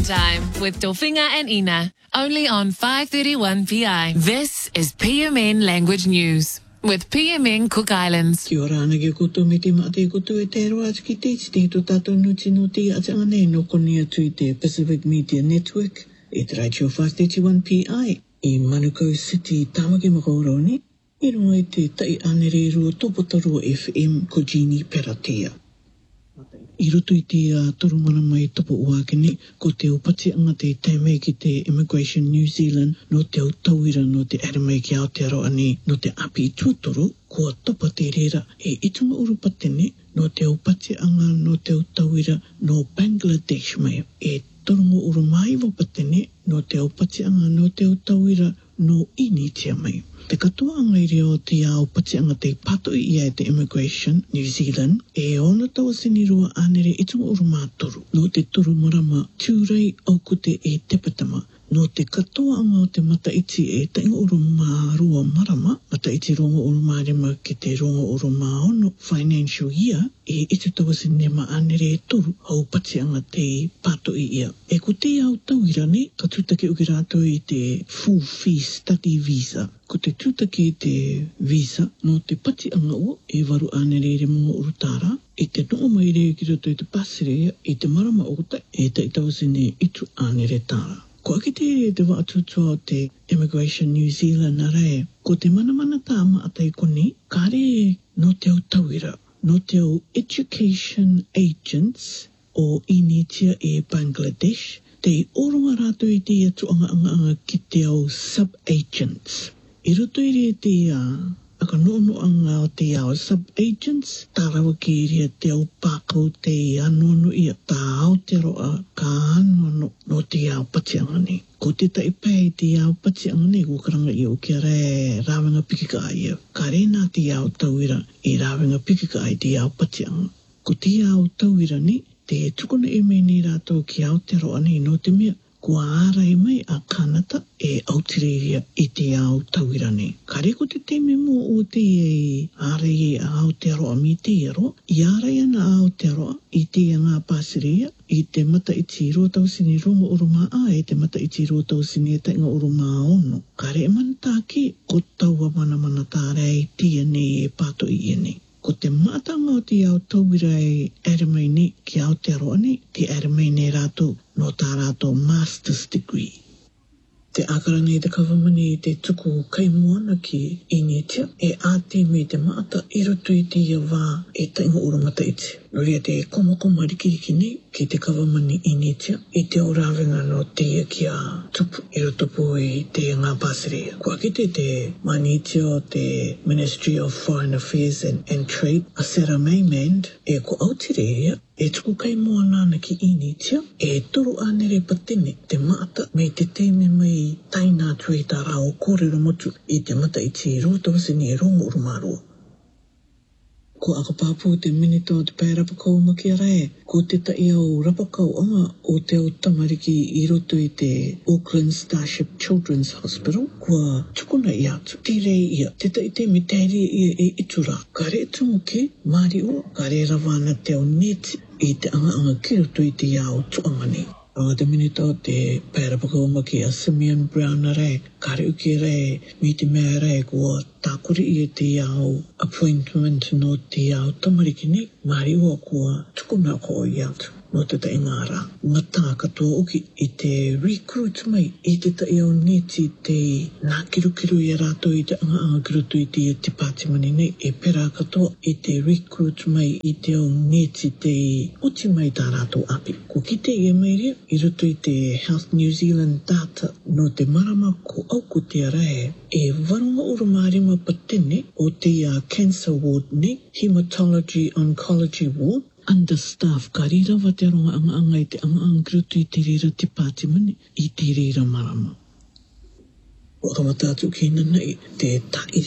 Time with Dolfinga and Ina. Only on 531 PI. This is PMN Language News with PMN Cook Islands. Kia ora ana ke koto me te mate koto e te roa ki te to tato nuti nuti a te ane no koni atu i te Pacific Media Network e te Radio 531 PI i Manukau City Tamaki Makauroni i runga i te tai anere rua topotaro FM ko Jeannie Peratea. I roto i te torumana mai topo uakene ko te upati anga te taimei ki te Immigration New Zealand no te autauira no te aramei ki Aotearoa ane no te api tuatoro kua topa te rera e itunga urupatene no te upati anga no te autauira no Bangladesh mai e torunga urumai wapatene no te upati anga no te autauira no Initia mai. Te katoa anga i reo te upati anga te pato i ia te Immigration New Zealand e ona tawa sinirua anere itunga urumatoru no te turu marama tūrei aukute e tepatama no te katoa anga o te mataiti e tainga urumarua marama mataiti rongo urumarima ki te rongo urumaono financial year e ite tawa sinema anere e toru au pati anga te pato i ia. E ko te au tauirane ka tutake uki rātou i te full fee study visa. Ko te tutake i te visa no te pati anga o e waru anere re mga urutara e te noo mai reo ki roto i te pasirea i te marama o ta e te tawa sine itu anere tāra. Ko ake te wa atutua o te Immigration New Zealand arai, ko te manamana tāma atai kone, kare no te au tauira, no te au education agents o Initia e Bangladesh, te oronga rātou i te atu anga ki te au sub-agents. I roto i rea te aka noono anga o te au sub-agents, tā rawa ki rea te au pākau te anono ia, tā Aotearoa ka anono no te au patianga ne. Ko te taipai te au patianga ne, ko karanga i o kia re rāwenga pikika ia. Ka re nā te au tauira i rāwenga pikika i te au patianga. Ko te au tauira ne, te tukuna e mei ni rātou ki Aotearoa ne no te mea, kua ārai mai a Kanata e Aotearoa i te au tauira ne. Ka re ko te teme mua o te ārai e Aotearoa mi te ero, i ārai ana Aotearoa i te ngā pāsirea, i te mata iti roa tau sini rongo uruma a e te mata iti roa tau sini e tainga uruma ono. Ka re manatake ko taua mana tārei tia ne e pato i ene. Ko te mātanga o te au tauira e aramei ne ki Aotearoa ne, te aramei ne rātou no tā rātou master's degree. Te akaranga i te kawamani i te tuku kaimuana ki Initia e āte me te maata i roto i te ia wā e tainga urumata iti. No rea te komokoma rikiriki nei ki te kawamani Initia i te o rāwenga no te ia ki a tupu i roto po i te ngā pāsirea. Kua kite te manitio o te Ministry of Foreign Affairs and Trade a Sarah Maymand e ko Aotearoa e tuku kaimuana ana ki Initia e toru anere patene te maata me te teme mai taina tui tā rao kōrero motu i te mata i te rōtawasini e rongo urumarua. Ko akapāpū te minita o te pērapakau maki arai, ko te tai au rapakau anga o te au tamariki i roto i te Auckland Starship Children's Hospital, kua tukuna i atu. Tirei ia, te tai te me tēri ia e itura. Ka re tumuke, māri o, ka re rawana te au neti i te anga ki roto i te au tuangani. Anga te minita o te pērapakau maki a Simeon Brown arai, ka re uki arai, mi te mea arai kua tākuri i te au appointment no te au tamariki ne, māri ua kua tukuna ko i atu. No te tai ngāra, ngata katoa uki i te recruit mai, i te tai au neti te nā kirukiru i rātou i te anga kirutu i te te pātimani nei, e pera katoa i te recruit mai i te au neti te oti mai tā rātou api. Ko kite i mai rea, i roto i te Health New Zealand data no te marama ko auku te arai, e waronga urumarima patene o te cancer ward ne, hematology oncology ward, understaff ka rirawa te aronga anga i te anga kirutu i te rira te pātimani i te rira marama. O ka matatu ki nana i te tairi